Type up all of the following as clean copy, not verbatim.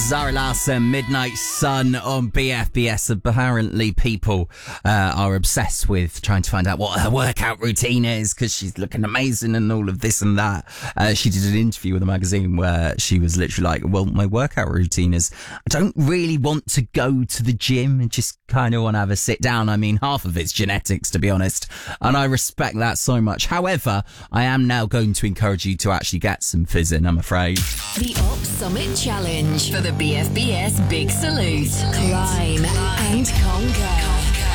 Zara Larsson, Midnight Sun on BFBS. Apparently people are obsessed with trying to find out what her workout routine is because she's looking amazing and all of this and that. She did an interview with a magazine where she was literally like, well, my workout routine is I don't really want to go to the gym and just kind of want to have a sit down. I mean, half of it's genetics, to be honest, and I respect that so much. However, I am now going to encourage you to actually get some fizz in, I'm afraid. The Op Summit Challenge for the BFBS Big Salute. Climb and conquer.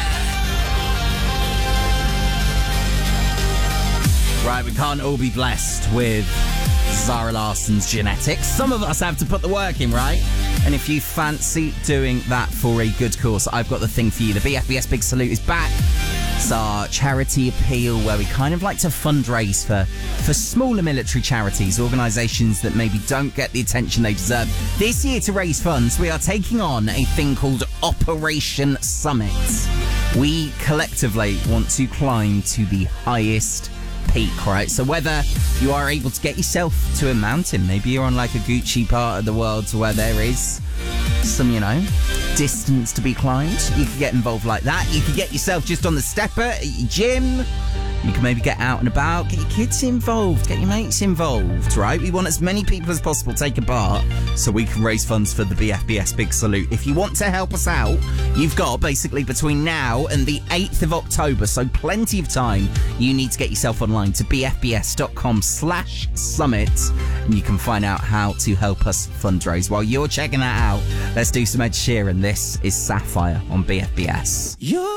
Right, we can't all be blessed with Zara Larsson's genetics. Some of us have to put the work in, right? And if you fancy doing that for a good cause, I've got the thing for you. The BFBS Big Salute is back. It's our charity appeal where we kind of like to fundraise for smaller military charities, organisations that maybe don't get the attention they deserve. This year, to raise funds, we are taking on a thing called Operation Summit. We collectively want to climb to the highest peak, right? So whether you are able to get yourself to a mountain, maybe you're on like a Gucci part of the world where there is some, distance to be climbed, you could get involved like that. You could get yourself just on the stepper at your gym. You can maybe get out and about, get your kids involved, get your mates involved, right? We want as many people as possible take a part so we can raise funds for the BFBS Big Salute. If you want to help us out, you've got basically between now and the 8th of October, so plenty of time. You need to get yourself online to bfbs.com/summit and you can find out how to help us fundraise. While you're checking that out, let's do some Ed Sheeran. This is Sapphire on BFBS.